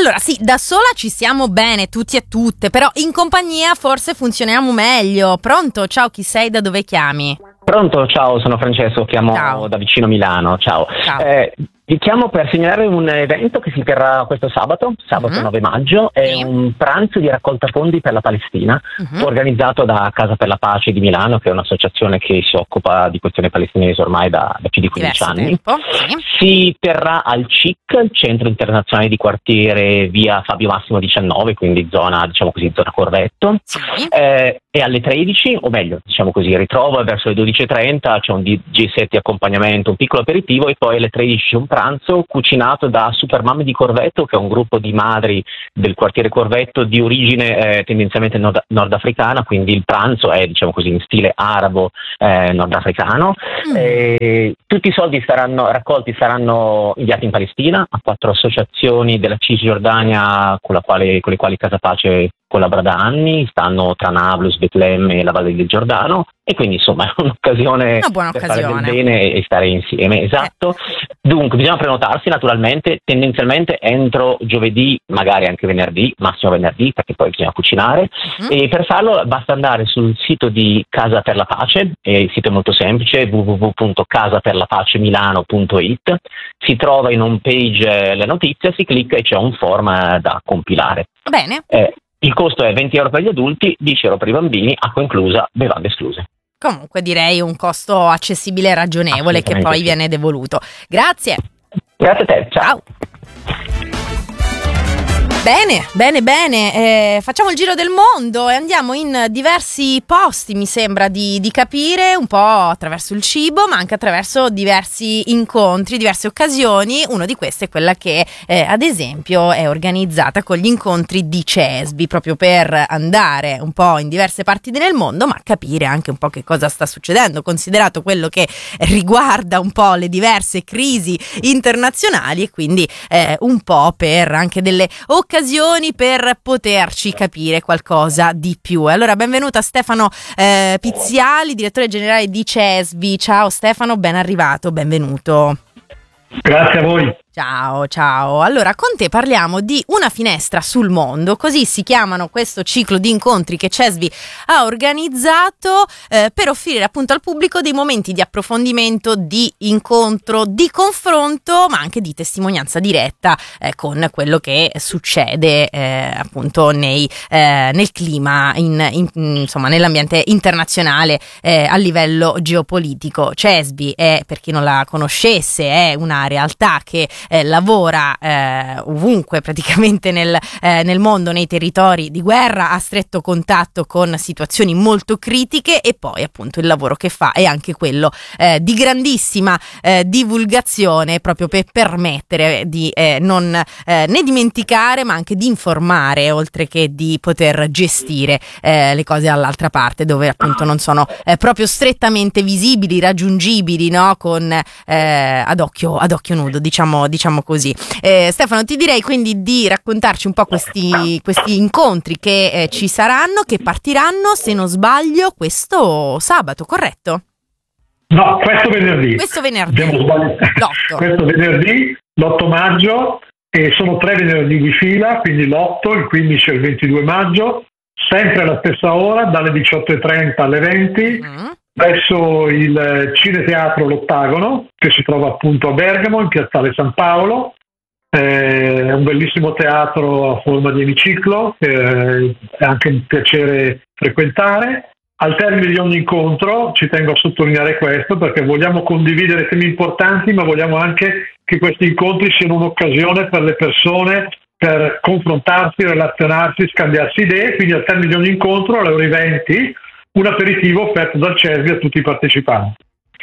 Allora sì, da sola ci siamo bene tutti e tutte, però in compagnia forse funzioniamo meglio. Pronto? Ciao, chi sei? Da dove chiami? Pronto, ciao, sono Francesco, chiamo Ciao. da vicino Milano, ciao. Ciao. Vi chiamo per segnalare un evento che si terrà questo sabato Mhm. 9 maggio, è Sì. un pranzo di raccolta fondi per la Palestina, Mhm. organizzato da Casa per la Pace di Milano, che è un'associazione che si occupa di questione palestinese ormai da più di 15 Diverso anni. tempo, sì. Si terrà al CIC, il Centro Internazionale di Quartiere, via Fabio Massimo 19, quindi zona, diciamo così, zona Corvetto. Sì. E alle 13, o meglio, diciamo così, ritrovo verso le 12:30, c'è un DJ set di accompagnamento, un piccolo aperitivo, e poi alle 13 c'è un pranzo cucinato da Super Mamme di Corvetto, che è un gruppo di madri del quartiere Corvetto di origine tendenzialmente nordafricana, quindi il pranzo è, diciamo così, in stile arabo nordafricano. Tutti i soldi raccolti saranno inviati in Palestina a 4 associazioni della Cisgiordania con le quali Casa Pace collabora da anni, stanno tra Nablus, Betlemme e la Valle del Giordano, e quindi insomma è un'occasione Una buona per occasione. fare del bene e stare insieme, esatto. Dunque bisogna prenotarsi naturalmente, tendenzialmente entro giovedì, magari anche venerdì, massimo venerdì, perché poi bisogna cucinare. E per farlo basta andare sul sito di Casa per la Pace, il sito è molto semplice, www.casapernapacemilano.it, si trova in home page le notizie, si clicca e c'è un form da compilare. Bene. Il costo è 20 euro per gli adulti, 10 euro per i bambini, acqua inclusa, bevande escluse. Comunque direi un costo accessibile e ragionevole che poi Sì. viene devoluto. Grazie. Grazie a te, ciao. Bene, facciamo il giro del mondo e andiamo in diversi posti, mi sembra di capire, un po' attraverso il cibo, ma anche attraverso diversi incontri, diverse occasioni. Uno di queste è quella che ad esempio è organizzata con gli incontri di CESBI, proprio per andare un po' in diverse parti del mondo, ma capire anche un po' che cosa sta succedendo, considerato quello che riguarda un po' le diverse crisi internazionali, e quindi un po' per anche delle occasioni per poterci capire qualcosa di più. Allora, benvenuto a Stefano Pizziali, direttore generale di CESBI. Ciao Stefano, ben arrivato, benvenuto. Grazie a voi. Ciao. Allora, con te parliamo di una finestra sul mondo, così si chiamano questo ciclo di incontri che CESBI ha organizzato per offrire appunto al pubblico dei momenti di approfondimento, di incontro, di confronto, ma anche di testimonianza diretta con quello che succede appunto nel clima, insomma, nell'ambiente internazionale a livello geopolitico. CESBI è, per chi non la conoscesse, è una realtà che lavora ovunque praticamente nel mondo, nei territori di guerra, a stretto contatto con situazioni molto critiche, e poi appunto il lavoro che fa è anche quello di grandissima divulgazione, proprio per permettere di non né dimenticare, ma anche di informare, oltre che di poter gestire le cose dall'altra parte, dove appunto non sono proprio strettamente visibili, raggiungibili, no? Con ad occhio nudo, diciamo così. Stefano, ti direi quindi di raccontarci un po' questi incontri che ci saranno, che partiranno, se non sbaglio, questo sabato, corretto? No, questo venerdì. Abbiamo sbagliato. Questo venerdì, l'8 maggio, e sono 3 venerdì di fila, quindi l'8, il 15 e il 22 maggio, sempre alla stessa ora, dalle 18:30 alle 20. Presso il Cineteatro L'Ottagono, che si trova appunto a Bergamo, in piazzale San Paolo. È un bellissimo teatro a forma di emiciclo, è anche un piacere frequentare. Al termine di ogni incontro, ci tengo a sottolineare questo, perché vogliamo condividere temi importanti, ma vogliamo anche che questi incontri siano un'occasione per le persone per confrontarsi, relazionarsi, scambiarsi idee. Quindi al termine di ogni incontro, alle ore 20, un aperitivo offerto dal CESBI a tutti i partecipanti.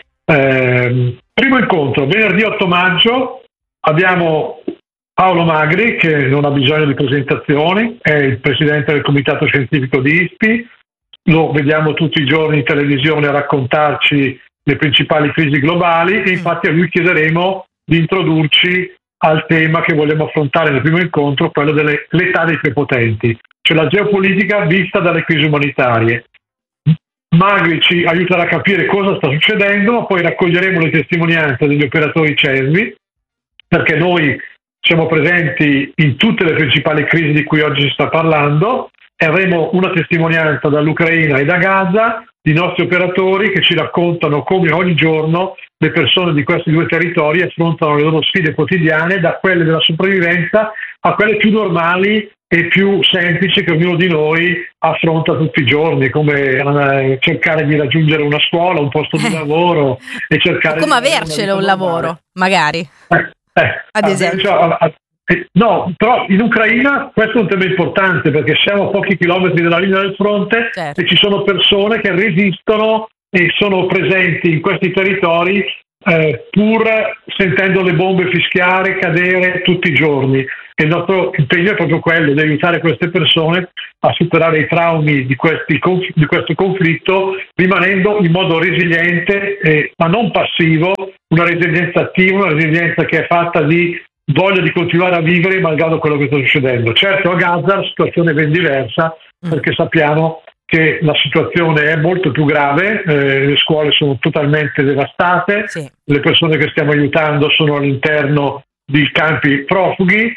Primo incontro, venerdì 8 maggio, abbiamo Paolo Magri, che non ha bisogno di presentazioni, è il presidente del comitato scientifico di ISPI, lo vediamo tutti i giorni in televisione a raccontarci le principali crisi globali, e infatti a lui chiederemo di introdurci al tema che vogliamo affrontare nel primo incontro, quello dell'età dei prepotenti, cioè la geopolitica vista dalle crisi umanitarie. Magri ci aiuterà a capire cosa sta succedendo, poi raccoglieremo le testimonianze degli operatori CESBI, perché noi siamo presenti in tutte le principali crisi di cui oggi si sta parlando e avremo una testimonianza dall'Ucraina e da Gaza di nostri operatori che ci raccontano come ogni giorno le persone di questi due territori affrontano le loro sfide quotidiane, da quelle della sopravvivenza a quelle più normali e più semplici che ognuno di noi affronta tutti i giorni, come cercare di raggiungere una scuola, un posto di lavoro e cercare come avercelo un lavoro, magari. Ad esempio. No, però in Ucraina questo è un tema importante perché siamo a pochi chilometri dalla linea del fronte, certo. E ci sono persone che resistono e sono presenti in questi territori pur sentendo le bombe fischiare, cadere tutti i giorni. E il nostro impegno è proprio quello di aiutare queste persone a superare i traumi di questo conflitto, rimanendo in modo resiliente, ma non passivo, una resilienza attiva, una resilienza che è fatta di voglia di continuare a vivere malgrado quello che sta succedendo. Certo, a Gaza la situazione è ben diversa perché sappiamo che la situazione è molto più grave, le scuole sono totalmente devastate, sì. Le persone che stiamo aiutando sono all'interno di campi profughi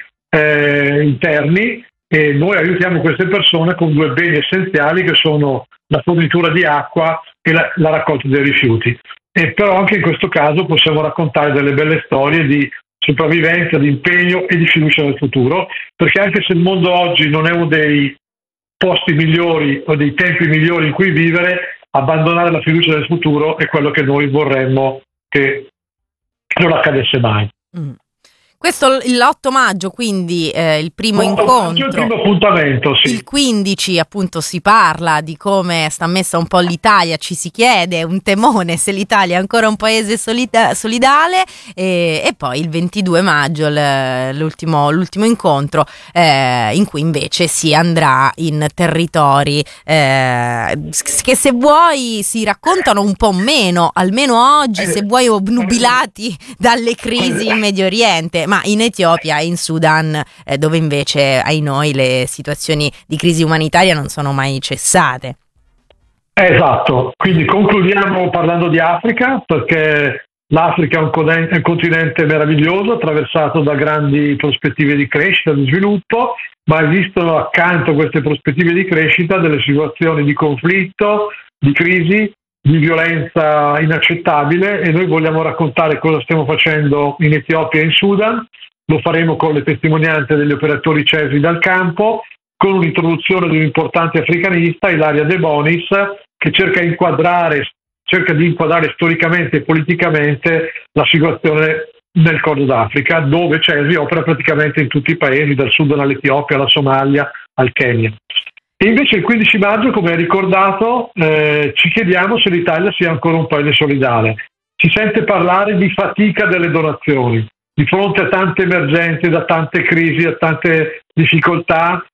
interni e noi aiutiamo queste persone con due beni essenziali che sono la fornitura di acqua e la raccolta dei rifiuti. E però anche in questo caso possiamo raccontare delle belle storie di sopravvivenza, di impegno e di fiducia nel futuro, perché anche se il mondo oggi non è uno dei posti migliori o dei tempi migliori in cui vivere, abbandonare la fiducia nel futuro è quello che noi vorremmo che non accadesse mai. Questo l'8 maggio, quindi il primo incontro, il primo appuntamento, sì. Il 15 appunto si parla di come sta messa un po' l'Italia, ci si chiede, un temone se l'Italia è ancora un paese solidale e poi il 22 maggio l'ultimo incontro in cui invece si andrà in territori che se vuoi si raccontano un po' meno, almeno oggi se vuoi obnubilati dalle crisi in Medio Oriente, ma in Etiopia e in Sudan dove invece ai noi le situazioni di crisi umanitaria non sono mai cessate. Esatto, quindi concludiamo parlando di Africa perché l'Africa è un continente meraviglioso attraversato da grandi prospettive di crescita e di sviluppo, ma esistono accanto a queste prospettive di crescita delle situazioni di conflitto, di crisi, di violenza inaccettabile e noi vogliamo raccontare cosa stiamo facendo in Etiopia e in Sudan. Lo faremo con le testimonianze degli operatori CESVI dal campo, con un'introduzione di un importante africanista, Ilaria De Bonis, che cerca di inquadrare storicamente e politicamente la situazione nel Corno d'Africa, dove CESVI opera praticamente in tutti i paesi, dal Sudan all'Etiopia, alla Somalia, al Kenya. E invece il 15 maggio, come hai ricordato, ci chiediamo se l'Italia sia ancora un paese solidale. Si sente parlare di fatica delle donazioni. Di fronte a tante emergenze, da tante crisi, a tante difficoltà,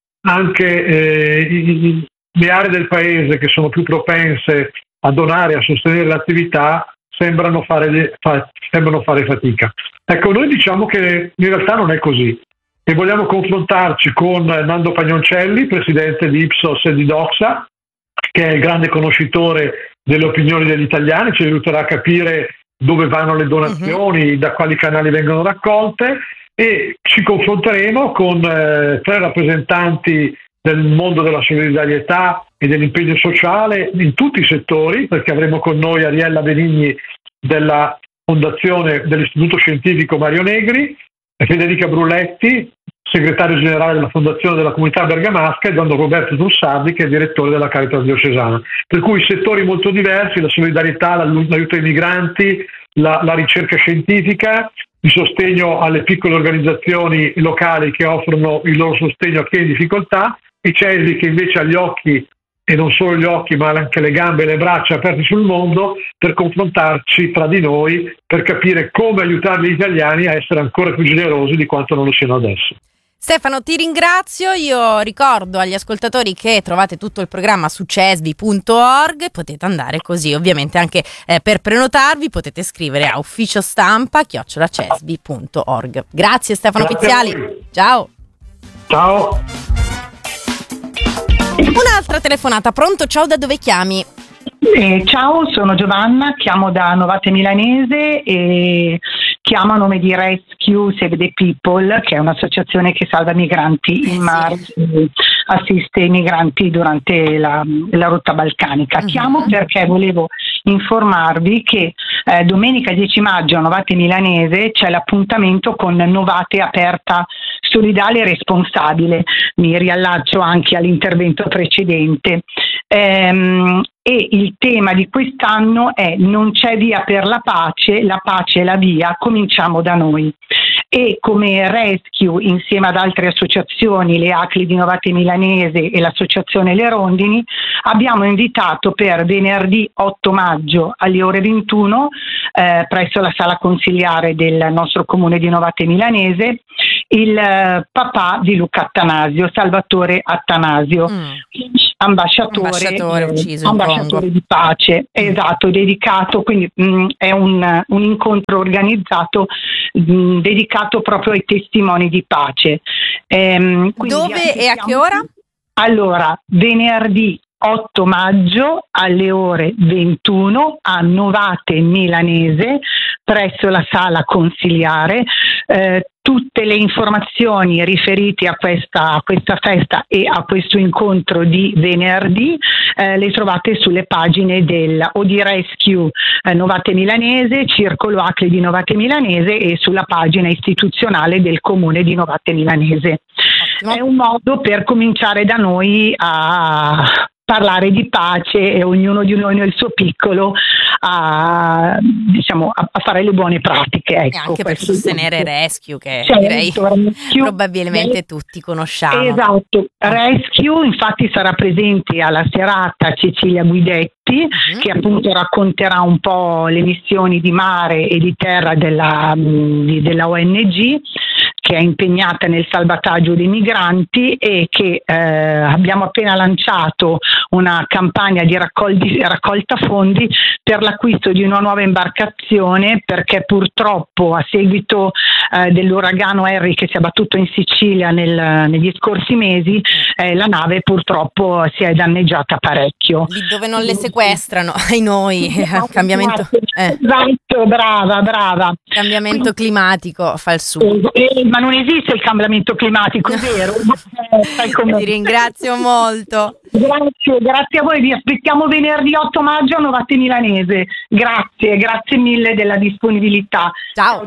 anche le aree del paese che sono più propense a donare, a sostenere l'attività, sembrano fare fatica. Ecco, noi diciamo che in realtà non è così. E vogliamo confrontarci con Nando Pagnoncelli, presidente di Ipsos e di Doxa, che è il grande conoscitore delle opinioni degli italiani, ci aiuterà a capire dove vanno le donazioni, da quali canali vengono raccolte, e ci confronteremo con tre rappresentanti del mondo della solidarietà e dell'impegno sociale in tutti i settori, perché avremo con noi Ariella Benigni della Fondazione dell'Istituto Scientifico Mario Negri, Federica Bruletti, segretario generale della Fondazione della Comunità Bergamasca, e Don Roberto Trussardi, che è direttore della Caritas Diocesana. Per cui settori molto diversi, la solidarietà, l'aiuto ai migranti, la ricerca scientifica, il sostegno alle piccole organizzazioni locali che offrono il loro sostegno a chi è in difficoltà, e CESVI che invece ha gli occhi, e non solo gli occhi, ma anche le gambe e le braccia aperti sul mondo per confrontarci tra di noi, per capire come aiutare gli italiani a essere ancora più generosi di quanto non lo siano adesso. Stefano, ti ringrazio. Io ricordo agli ascoltatori che trovate tutto il programma su cesvi.org, potete andare così ovviamente anche per prenotarvi, potete scrivere a ufficiostampa@cesvi.org. Grazie Stefano Pizziali. Ciao. Ciao. Un'altra telefonata, pronto? Ciao, da dove chiami? Ciao, sono Giovanna, chiamo da Novate Milanese e chiama a nome di Rescue Save the People, che è un'associazione che salva migranti in mare, assiste i migranti durante la rotta balcanica. Chiamo perché volevo informarvi che domenica 10 maggio a Novate Milanese c'è l'appuntamento con Novate Aperta Solidale e Responsabile. Mi riallaccio anche all'intervento precedente. E il tema di quest'anno è "Non c'è via per la pace è la via, cominciamo da noi". E come Rescue, insieme ad altre associazioni, le ACLI di Novate Milanese e l'associazione Le Rondini, abbiamo invitato per venerdì 8 maggio alle ore 21 presso la sala consiliare del nostro comune di Novate Milanese il papà di Luca Attanasio, Salvatore Attanasio, ambasciatore di pace, esatto, dedicato, quindi è un incontro organizzato dedicato proprio ai testimoni di pace. Dove e a che ora? Allora, venerdì 8 maggio alle ore 21 a Novate Milanese presso la sala consiliare. Tutte le informazioni riferite a questa festa e a questo incontro di venerdì le trovate sulle pagine o di Rescue Novate Milanese, Circolo ACLI di Novate Milanese e sulla pagina istituzionale del Comune di Novate Milanese. Ottimo. È un modo per cominciare da noi a parlare di pace e ognuno di noi nel suo piccolo a fare le buone pratiche. Ecco, e anche per sostenere Rescue, che direi probabilmente tutti conosciamo. Esatto, Rescue infatti sarà presente alla serata Cecilia Guidetti, che appunto racconterà un po' le missioni di mare e di terra della ONG, che è impegnata nel salvataggio dei migranti e che abbiamo appena lanciato una campagna di raccolta fondi per l'acquisto di una nuova imbarcazione, perché purtroppo a seguito dell'uragano Harry che si è abbattuto in Sicilia negli scorsi mesi, la nave purtroppo si è danneggiata parecchio. Lì dove non le sequestrano, ai noi, cambiamento. Esatto, brava. Cambiamento climatico fa il suo. Ma non esiste il cambiamento climatico, vero? Ti ringrazio molto. Grazie a voi, vi aspettiamo venerdì 8 maggio a Novate Milanese. Grazie mille della disponibilità. Ciao.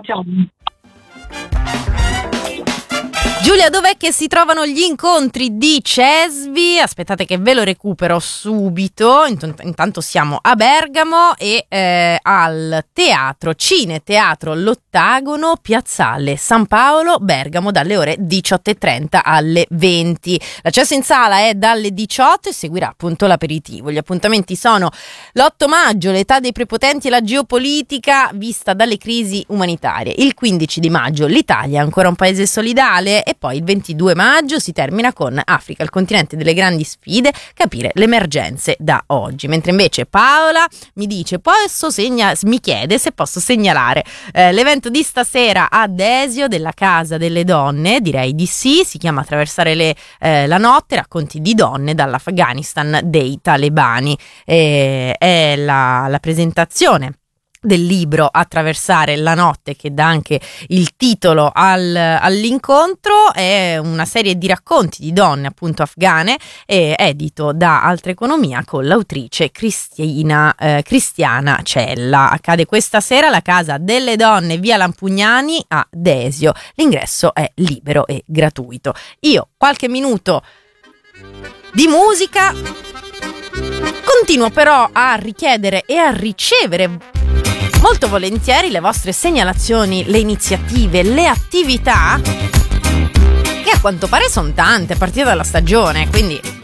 Giulia, dov'è che si trovano gli incontri di CESVI? Aspettate che ve lo recupero subito. Intanto siamo a Bergamo e al Cineteatro L'Ottagono, Piazzale San Paolo, Bergamo, dalle ore 18:30 alle 20. L'accesso in sala è dalle 18 e seguirà appunto l'aperitivo. Gli appuntamenti sono l'8 maggio, l'età dei prepotenti e la geopolitica vista dalle crisi umanitarie. Il 15 di maggio, l'Italia è ancora un paese solidale. E poi il 22 maggio si termina con Africa, il continente delle grandi sfide, capire le emergenze da oggi. Mentre invece Paola mi chiede se posso segnalare l'evento di stasera a Desio della Casa delle Donne. Direi di sì, si chiama Attraversare la notte, racconti di donne dall'Afghanistan dei talebani. È la presentazione del libro Attraversare la notte, che dà anche il titolo all'incontro. È una serie di racconti di donne appunto afghane, edito da Altra Economia, con l'autrice Cristiana Cella. Accade questa sera alla Casa delle Donne, via Lampugnani a Desio. L'ingresso è libero e gratuito. Io qualche minuto di musica, continuo però a richiedere e a ricevere molto volentieri le vostre segnalazioni, le iniziative, le attività, che a quanto pare sono tante a partire dalla stagione, quindi